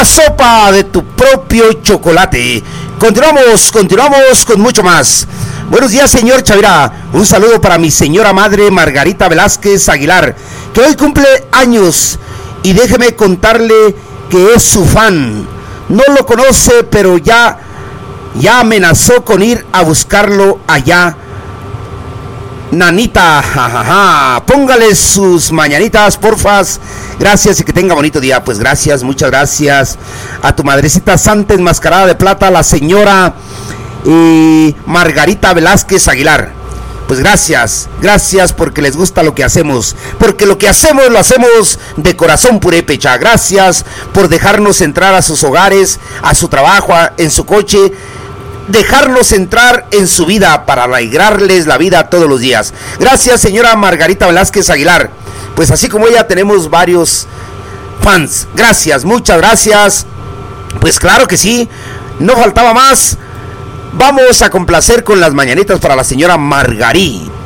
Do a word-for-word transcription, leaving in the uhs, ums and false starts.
una sopa de tu propio chocolate. Continuamos, continuamos con mucho más. Buenos días, señor Chavira. Un saludo para mi señora madre Margarita Velázquez Aguilar, que hoy cumple años, y déjeme contarle que es su fan. No lo conoce, pero ya, ya amenazó con ir a buscarlo allá. Nanita, jajaja, póngale sus mañanitas, porfas. Gracias y que tenga bonito día. Pues gracias, muchas gracias a tu madrecita santa enmascarada de plata, la señora eh, Margarita Velázquez Aguilar. Pues gracias, gracias porque les gusta lo que hacemos, porque lo que hacemos lo hacemos de corazón purépecha. Gracias por dejarnos entrar a sus hogares, a su trabajo, a, en su coche, dejarnos entrar en su vida para alegrarles la vida todos los días. Gracias, señora Margarita Velázquez Aguilar. Pues así como ella tenemos varios fans. Gracias, muchas gracias. Pues claro que sí, no faltaba más. Vamos a complacer con las mañanitas para la señora Margarita.